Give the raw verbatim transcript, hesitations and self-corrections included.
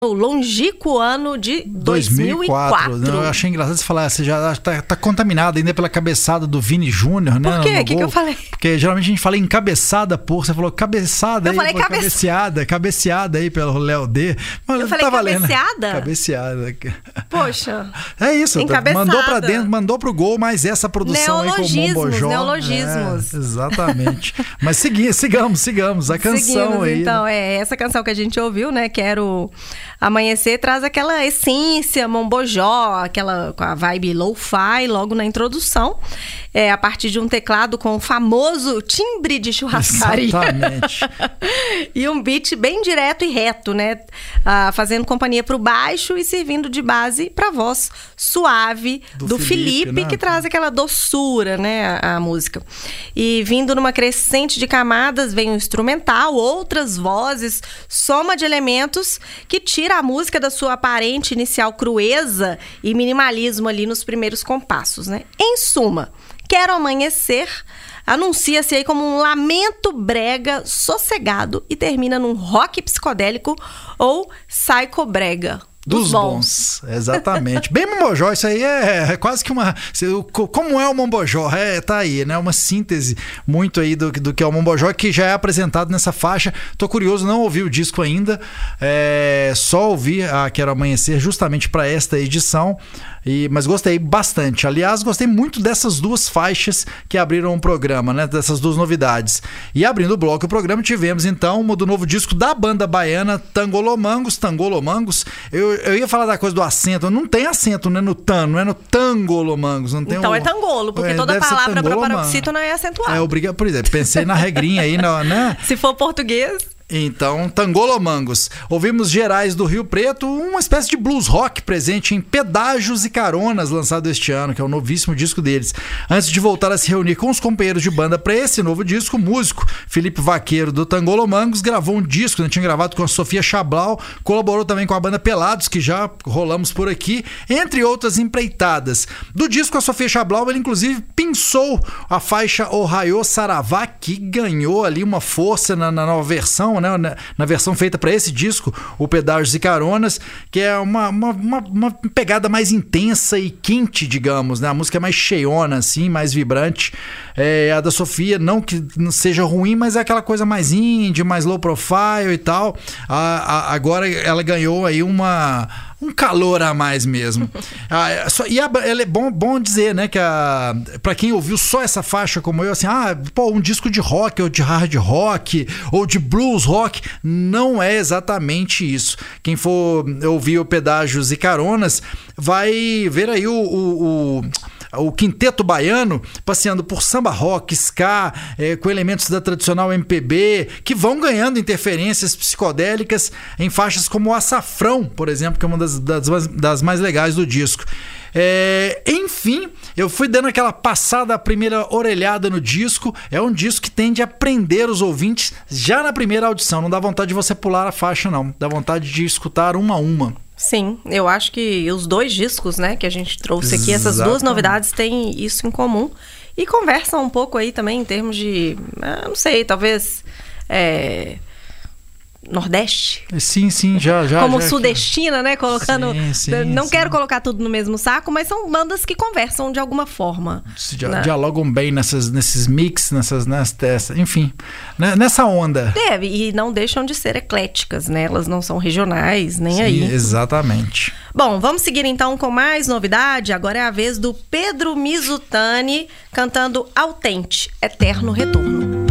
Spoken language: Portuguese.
o longínquo ano de dois mil e quatro. Não, eu achei engraçado você falar, você já tá, tá contaminado ainda pela cabeçada do Vini Júnior, né? Por quê? O que, que eu falei? Porque geralmente a gente fala em cabeçada, porra. Você falou cabeçada eu aí. Falei pô, cabe... cabeceada, cabeceada aí pelo Léo D. Mas eu falei tá cabeceada? Cabeceada. Poxa. É isso. Encabeçada. Mandou pra dentro, mandou pro gol, mas essa produção aí com o Mombojó. Neologismos. É, exatamente. Mas segui, sigamos, sigamos. A canção Seguimos, aí. Então, é essa canção que a gente ouviu, né? Quero Amanhecer, traz aquela essência Mombojó, aquela com a vibe lo-fi logo na introdução. É, a partir de um teclado com o famoso timbre de churrascaria. Exatamente. E um beat bem direto e reto, né? Ah, fazendo companhia pro baixo e servindo de base pra voz suave do, do Felipe, Felipe né? que traz aquela doçura, né? A, a música. E vindo numa crescente de camadas, vem o instrumental, outras vozes, soma de elementos que tira a música da sua aparente inicial crueza e minimalismo ali nos primeiros compassos, né? Em suma, Quero Amanhecer anuncia-se aí como um lamento brega sossegado e termina num rock psicodélico ou psychobrega. Dos, Dos bons. bons, exatamente. Bem Mombojó, isso aí é, é quase que uma... Como é o Mombojó? É, tá aí, né? Uma síntese muito aí do, do que é o Mombojó, que já é apresentado nessa faixa. Tô curioso, não ouvi o disco ainda, é, só ouvi a Quero Amanhecer justamente para esta edição, e, mas gostei bastante. Aliás, gostei muito dessas duas faixas que abriram o programa, né? Dessas duas novidades. E abrindo o bloco do programa, tivemos então uma do novo disco da banda baiana Tangolomangos. Tangolomangos, eu Eu ia falar da coisa do acento, não tem acento, né, no tan, não é no tangolomangos. Não tem então um... é tangolo, porque é, toda palavra para paroxítono é acentuada. É, obriga... Por exemplo, pensei na regrinha aí, né? Se for português... Então, Tangolomangos. Ouvimos Gerais do Rio Preto, uma espécie de blues rock presente em Pedágios e Caronas, lançado este ano, que é o novíssimo disco deles. Antes de voltar a se reunir com os companheiros de banda para esse novo disco, o músico Felipe Vaqueiro do Tangolomangos gravou um disco, né? Tinha gravado com a Sofia Chablau, colaborou também com a banda Pelados, que já rolamos por aqui, entre outras empreitadas. Do disco, a Sofia Chablau, ele inclusive pinçou a faixa Ohayô Saravá, que ganhou ali uma força na, na nova versão, né, na, na versão feita para esse disco, o Pedágios e Caronas, que é uma, uma, uma, uma pegada mais intensa e quente, digamos, né? A música é mais cheiona, assim, mais vibrante. É, a da Sofia, não que não seja ruim, mas é aquela coisa mais indie, mais low profile e tal. A, a, agora ela ganhou aí uma... um calor a mais mesmo. ah, só, e a, é bom, bom dizer, né, que a, pra quem ouviu só essa faixa como eu, assim, ah, pô, um disco de rock ou de hard rock ou de blues rock, não é exatamente isso. Quem for ouvir o Pedágios e Caronas vai ver aí o... o, o o quinteto baiano passeando por samba rock, ska, é, com elementos da tradicional M P B, que vão ganhando interferências psicodélicas em faixas como o Açafrão, por exemplo, que é uma das, das, das mais legais do disco. É, enfim, eu fui dando aquela passada, a primeira orelhada no disco. É um disco que tende a prender os ouvintes já na primeira audição. Não dá vontade de você pular a faixa, não. Dá vontade de escutar uma a uma. Sim, eu acho que os dois discos, né, que a gente trouxe aqui, essas duas novidades têm isso em comum e conversam um pouco aí também em termos de, não sei, talvez é, Nordeste. Sim, sim, já, já. Como já, sudestina, já. Né, colocando, sim, sim, não sim. quero colocar tudo no mesmo saco, mas são bandas que conversam de alguma forma. Dia, né? Dialogam bem nessas, nesses mix, nessas, nessas, enfim, né, nessa onda. Deve, e não deixam de ser ecléticas, né, elas não são regionais, nem sim, aí. Exatamente. Bom, vamos seguir então com mais novidade. Agora é a vez do Pedro Mizutani cantando Autente, Eterno Retorno.